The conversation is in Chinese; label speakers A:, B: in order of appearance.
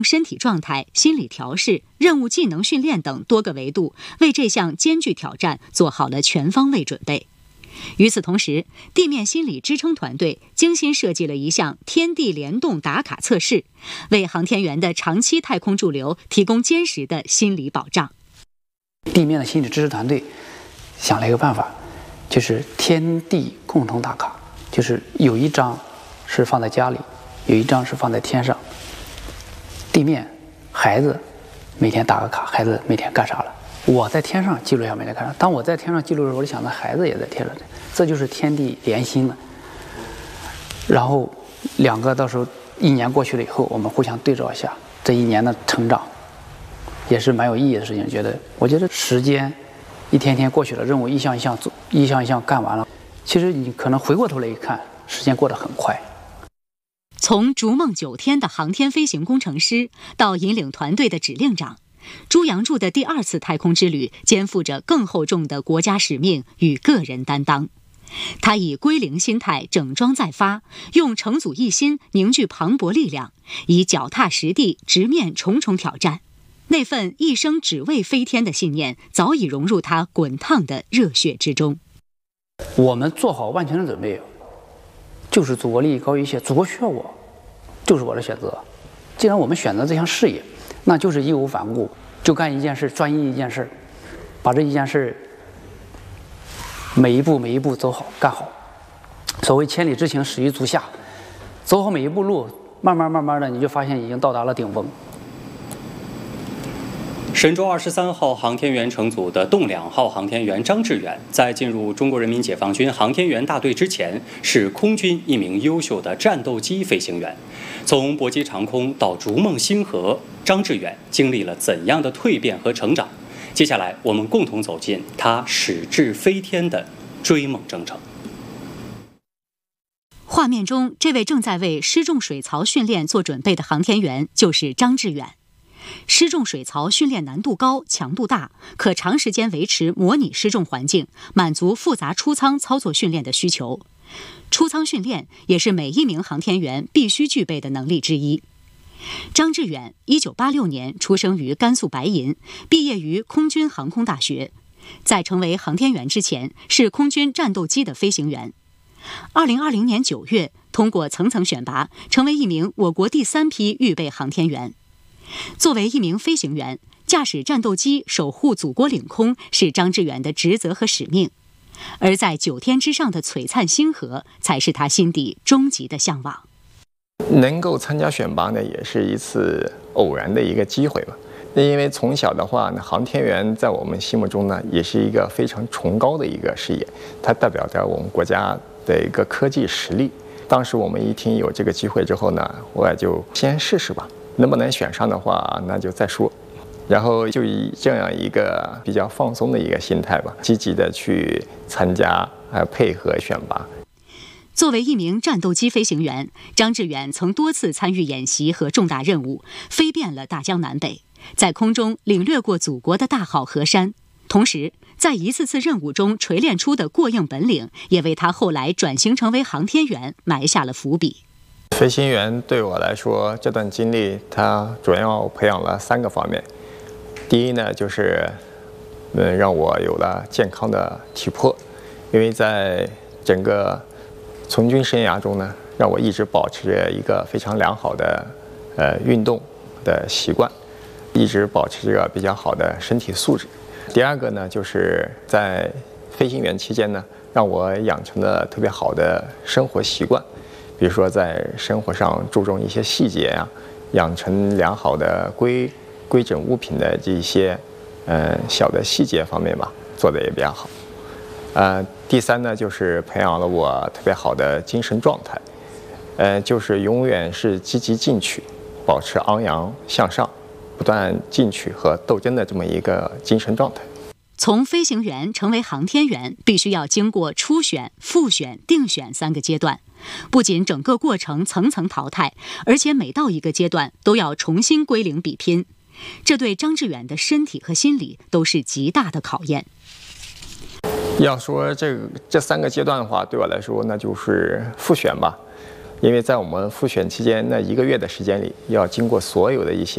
A: 身体状态、心理调试、任务技能训练等多个维度，为这项艰巨挑战做好了全方位准备。与此同时，地面心理支撑团队精心设计了一项天地联动打卡测试，为航天员的长期太空驻留提供坚实的心理保障。
B: 地面的心理支持团队想了一个办法，就是天地共同打卡，就是有一张是放在家里，有一张是放在天上。地面孩子每天打个卡，孩子每天干啥了？我在天上记录一下每天干啥。当我在天上记录的时候，我就想，那孩子也在天上，这就是天地连心了。然后两个到时候1年过去了以后，我们互相对照一下这1年的成长，也是蛮有意义的事情。我觉得时间一天天过去了，任务一项一项做，一项一项干完了，其实你可能回过头来一看，时间过得很快。
A: 从逐梦9天的航天飞行工程师到引领团队的指令长，朱杨柱的第2次太空之旅肩负着更厚重的国家使命与个人担当。他以归零心态整装再发，用成组一心凝聚磅礴力量，以脚踏实地直面重重挑战。那份一生只为飞天的信念早已融入他滚烫的热血之中。
B: 我们做好万全的准备，就是祖国利益高于一切，祖国需要我，就是我的选择。既然我们选择这项事业，那就是义无反顾，就干一件事，专一一件事，把这一件事每一步走好干好。所谓千里之行始于足下，走好每一步路，慢慢的你就发现已经到达了顶峰。
C: 神舟23号航天员乘组的动2号航天员张志远，在进入中国人民解放军航天员大队之前，是空军一名优秀的战斗机飞行员。从搏击长空到逐梦星河，张志远经历了怎样的蜕变和成长？接下来，我们共同走进他矢志飞天的追梦征程。
A: 画面中，这位正在为失重水槽训练做准备的航天员就是张志远。失重水槽训练难度高、强度大，可长时间维持模拟失重环境，满足复杂出舱操作训练的需求。出舱训练也是每一名航天员必须具备的能力之一。张志远1986年出生于甘肃白银，毕业于空军航空大学。在成为航天员之前，是空军战斗机的飞行员。2020年9月，通过层层选拔，成为一名我国第3批预备航天员。作为一名飞行员，驾驶战斗机守护祖国领空是张志远的职责和使命，而在9天之上的璀璨星河才是他心底终极的向往。
D: 能够参加选拔呢，也是一次偶然的一个机会吧。因为从小的话呢，航天员在我们心目中呢，也是一个非常崇高的一个事业，它代表着我们国家的一个科技实力。当时我们一听有这个机会之后呢，我也就先试试吧。能不能选上的话，那就再说。然后就以这样一个比较放松的一个心态吧，积极的去参加，配合选拔。
A: 作为一名战斗机飞行员，张志远曾多次参与演习和重大任务，飞遍了大江南北，在空中领略过祖国的大好河山。同时，在一次次任务中锤炼出的过硬本领，也为他后来转型成为航天员埋下了伏笔。
D: 飞行员对我来说，这段经历它主要培养了3个方面。第一呢，就是让我有了健康的体魄，因为在整个从军生涯中呢，让我一直保持着一个非常良好的运动的习惯，一直保持着比较好的身体素质。第二个呢，就是在飞行员期间呢，让我养成了特别好的生活习惯。比如说在生活上注重一些细节呀，养成良好的规整物品的这些小的细节方面吧，做得也比较好。第三呢，就是培养了我特别好的精神状态，就是永远是积极进取，保持昂扬向上，不断进取和斗争的这么一个精神状态。
A: 从飞行员成为航天员，必须要经过初选、复选、定选3个阶段。不仅整个过程层层淘汰，而且每到一个阶段都要重新归零比拼，这对张志远的身体和心理都是极大的考验。
D: 要说这3个阶段的话，对我来说那就是复选吧，因为在我们复选期间那1个月的时间里，要经过所有的一些